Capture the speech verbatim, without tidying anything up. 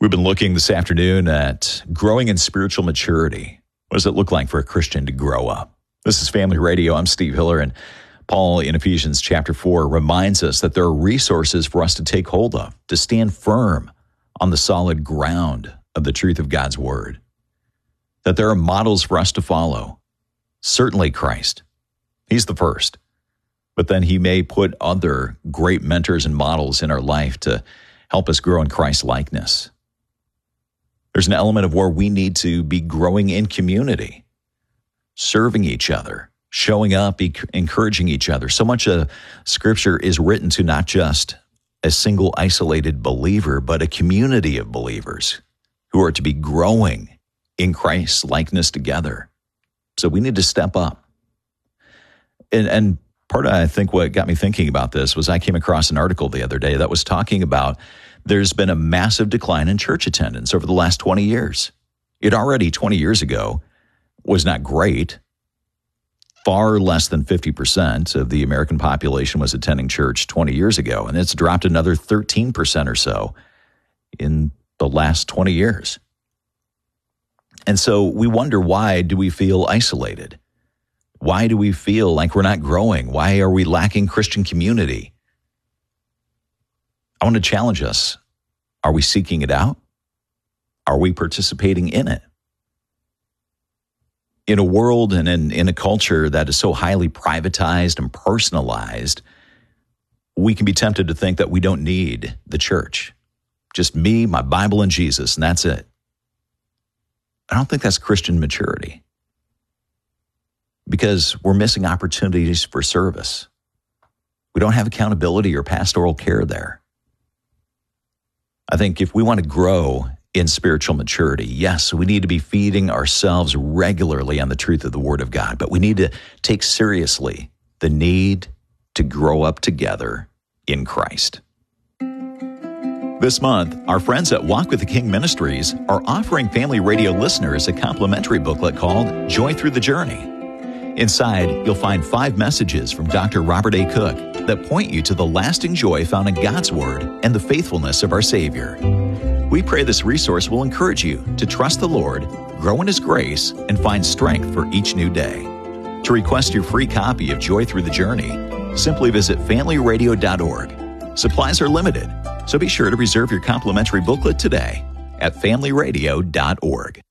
We've been looking this afternoon at growing in spiritual maturity. What does it look like for a Christian to grow up? This is Family Radio. I'm Steve Hiller, and Paul in Ephesians chapter four reminds us that there are resources for us to take hold of, to stand firm on the solid ground of the truth of God's Word. That there are models for us to follow. Certainly Christ. He's the first. But then he may put other great mentors and models in our life to help us grow in Christ's likeness. There's an element of where we need to be growing in community, serving each other, showing up, encouraging each other. So much of Scripture is written to not just a single isolated believer, but a community of believers who are to be growing in Christ's likeness together. So we need to step up. And, and part of, I think, what got me thinking about this was I came across an article the other day that was talking about there's been a massive decline in church attendance over the last twenty years. It already twenty years ago was not great. Far less than fifty percent of the American population was attending church twenty years ago, and it's dropped another thirteen percent or so in the last twenty years. And so we wonder, why do we feel isolated? Why do we feel like we're not growing? Why are we lacking Christian community? I want to challenge us. Are we seeking it out? Are we participating in it? In a world and in, in a culture that is so highly privatized and personalized, we can be tempted to think that we don't need the church. Just me, my Bible, and Jesus, and that's it. I don't think that's Christian maturity, because we're missing opportunities for service. We don't have accountability or pastoral care there. I think if we want to grow in spiritual maturity, yes, we need to be feeding ourselves regularly on the truth of the Word of God, but we need to take seriously the need to grow up together in Christ. This month, our friends at Walk with the King Ministries are offering Family Radio listeners a complimentary booklet called Joy Through the Journey. Inside, you'll find five messages from Doctor Robert A. Cook that point you to the lasting joy found in God's Word and the faithfulness of our Savior. We pray this resource will encourage you to trust the Lord, grow in His grace, and find strength for each new day. To request your free copy of Joy Through the Journey, simply visit family radio dot org. Supplies are limited, so be sure to reserve your complimentary booklet today at family radio dot org.